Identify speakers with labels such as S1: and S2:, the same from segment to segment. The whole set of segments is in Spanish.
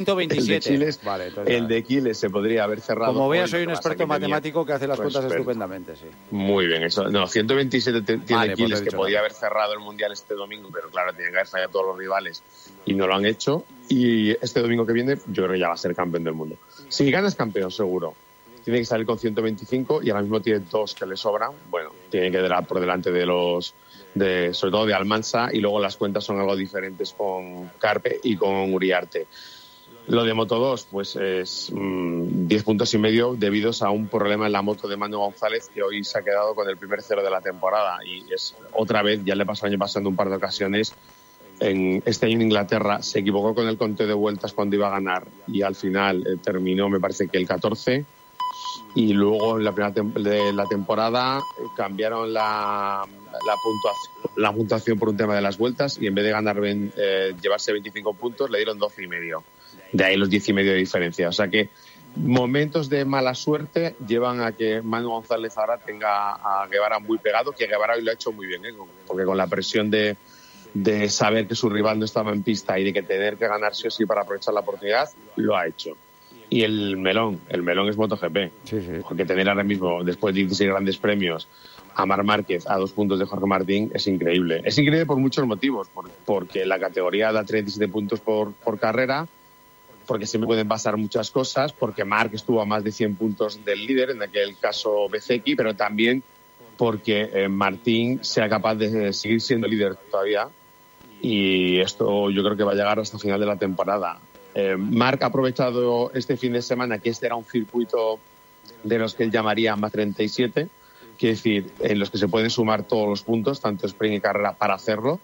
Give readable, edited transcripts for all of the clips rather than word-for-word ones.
S1: 127.
S2: Vale, entonces, el de Quiles se podría haber cerrado.
S1: Como veas, soy un experto matemático que hace las cuentas estupendamente, sí.
S2: Muy bien, eso. No, 127 tiene Quiles, que podía haber cerrado el Mundial este domingo, pero claro, tiene que haber fallado a todos los rivales y no lo han hecho. Y este domingo que viene, yo creo que ya va a ser campeón del mundo. Si gana es campeón, seguro. Tiene que salir con 125 y ahora mismo tiene 2 que le sobran. Bueno, tiene que quedar por delante de sobre todo de Almansa, y luego las cuentas son algo diferentes con Carpe y con Uriarte. Lo de Moto2, pues es 10 puntos y medio debido a un problema en la moto de Manu González, que hoy se ha quedado con el primer cero de la temporada, y es otra vez, ya le pasó el año pasado en un par de ocasiones. Este año en Inglaterra se equivocó con el conteo de vueltas cuando iba a ganar y al final terminó, me parece que el 14. Y luego en la primera de la temporada cambiaron la puntuación por un tema de las vueltas, y en vez de ganar llevarse 25 puntos le dieron 12 y medio. De ahí los 10 y medio de diferencia. O sea que momentos de mala suerte llevan a que Manu González ahora tenga a Guevara muy pegado, que Guevara hoy lo ha hecho muy bien, porque con la presión de saber que su rival no estaba en pista y de que tener que ganar sí o sí para aprovechar la oportunidad, lo ha hecho. Y el melón es MotoGP.
S1: Sí.
S2: Porque tener ahora mismo, después de 16 grandes premios, a Marc Márquez a 2 puntos de Jorge Martín es increíble. Es increíble por muchos motivos. Porque la categoría da 37 puntos por carrera, porque siempre pueden pasar muchas cosas, porque Marc estuvo a más de 100 puntos del líder, en aquel caso Bezzecchi, pero también porque Martín sea capaz de seguir siendo líder todavía. Y esto yo creo que va a llegar hasta el final de la temporada. Marc ha aprovechado este fin de semana, que este era un circuito de los que él llamaría más 37, quiere decir, en los que se pueden sumar todos los puntos, tanto sprint y carrera, para hacerlo.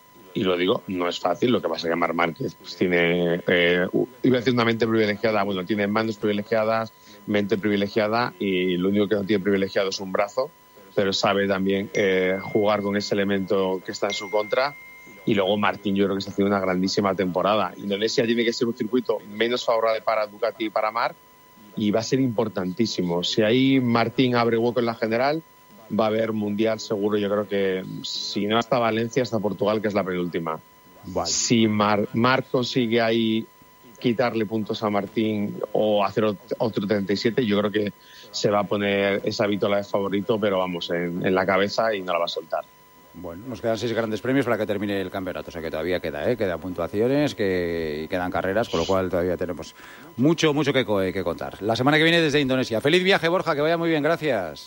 S2: Y lo digo, no es fácil. Lo que pasa es que Marc Márquez pues tiene, iba a decir una mente privilegiada, bueno, tiene manos privilegiadas, mente privilegiada, y lo único que no tiene privilegiado es un brazo, pero sabe también jugar con ese elemento que está en su contra. Y luego Martín, yo creo que está haciendo una grandísima temporada. Indonesia tiene que ser un circuito menos favorable para Ducati y para Marc, y va a ser importantísimo. Si ahí Martín abre hueco en la general, va a haber mundial seguro. Yo creo que si no hasta Valencia, hasta Portugal, que es la penúltima. Vale. Si Marc consigue ahí quitarle puntos a Martín o hacer otro 37, yo creo que se va a poner esa vitola de favorito, pero vamos, en la cabeza, y no la va a soltar.
S1: Bueno, nos quedan 6 grandes premios para que termine el campeonato, o sea que todavía quedan puntuaciones, y quedan carreras, con lo cual todavía tenemos mucho que contar. La semana que viene desde Indonesia. Feliz viaje, Borja, que vaya muy bien, gracias.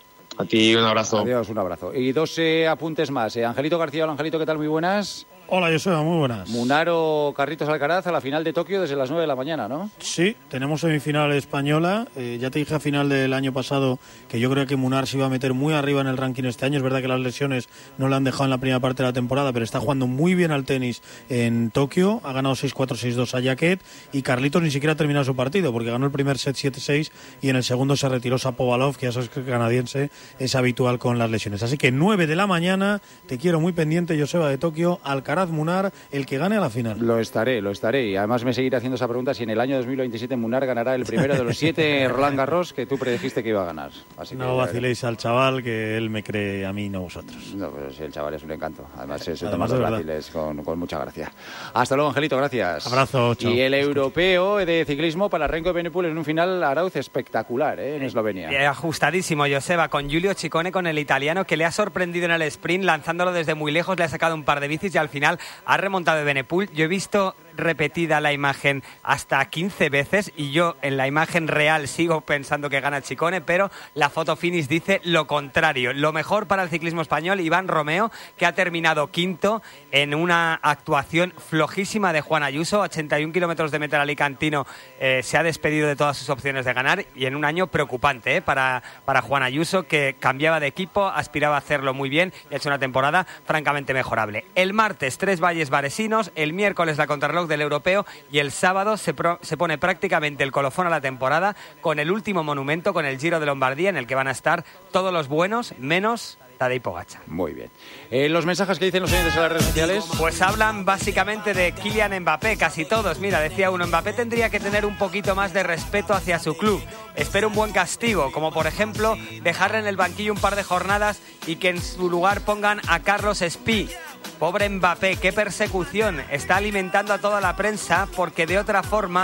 S2: A ti, un abrazo.
S1: Adiós, un abrazo. Y 2 apuntes más. Angelito García, hola Angelito, ¿qué tal? Muy buenas.
S3: Hola, Joseba, muy buenas.
S1: Munaro Carritos Alcaraz a la final de Tokio desde las 9 de la mañana, ¿no?
S3: Sí, tenemos semifinal española. Ya te dije a final del año pasado que yo creo que Munar se iba a meter muy arriba en el ranking este año. Es verdad que las lesiones no le han dejado en la primera parte de la temporada, pero está jugando muy bien al tenis en Tokio. Ha ganado 6-4, 6-2 a Jaquet, y Carlitos ni siquiera ha terminado su partido porque ganó el primer set 7-6 y en el segundo se retiró Shapovalov, que ya sabes que el canadiense es habitual con las lesiones. Así que 9 de la mañana, te quiero muy pendiente, Joseba, de Tokio, Alcaraz Munar, el que gane a la final.
S1: Lo estaré, y además me seguiré haciendo esa pregunta: si en el año 2027 Munar ganará el primero de los 7 Roland Garros que tú predijiste que iba a ganar. Así
S3: no vaciléis al chaval, que él me cree a mí, no vosotros.
S1: No, pero si el chaval es un encanto, además se toma los fáciles con mucha gracia. Hasta luego, Angelito, gracias.
S3: Abrazo, chao.
S1: Y el europeo de ciclismo para Renko Evenepoel en un final, Arauz, espectacular, en Eslovenia.
S4: Ajustadísimo, Joseba, con Giulio Ciccone, con el italiano, que le ha sorprendido en el sprint, lanzándolo desde muy lejos, le ha sacado un par de bicis y al final ha remontado Evenepoel. Yo he visto repetida la imagen hasta 15 veces y yo en la imagen real sigo pensando que gana Ciccone, pero la foto finish dice lo contrario. Lo mejor para el ciclismo español, Iván Romeo, que ha terminado quinto en una actuación flojísima de Juan Ayuso. 81 kilómetros de meta al alicantino, se ha despedido de todas sus opciones de ganar, y en un año preocupante para Juan Ayuso, que cambiaba de equipo, aspiraba a hacerlo muy bien y ha hecho una temporada francamente mejorable. El martes 3 valles varesinos, el miércoles la contrarreloj del europeo, y el sábado se pone prácticamente el colofón a la temporada con el último monumento, con el Giro de Lombardía, en el que van a estar todos los buenos menos Tadej Pogačar.
S1: Muy bien. Los mensajes que dicen los oyentes en las redes sociales,
S4: pues hablan básicamente de Kylian Mbappé, casi todos. Mira, decía uno: Mbappé tendría que tener un poquito más de respeto hacia su club. Espero un buen castigo, como por ejemplo dejarle en el banquillo un par de jornadas y que en su lugar pongan a Carlos Espí. Pobre Mbappé, qué persecución. Está alimentando a toda la prensa, porque de otra forma